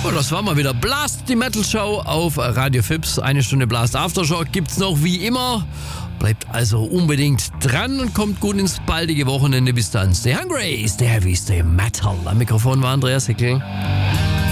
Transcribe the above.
Ja, das war mal wieder Blast, die Metal Show auf Radio Fips. 1 Stunde Blast Aftershock gibt's noch wie immer. Bleibt also unbedingt dran und kommt gut ins baldige Wochenende. Bis dann. Stay hungry, stay heavy, stay metal. Am Mikrofon war Andreas Hickel.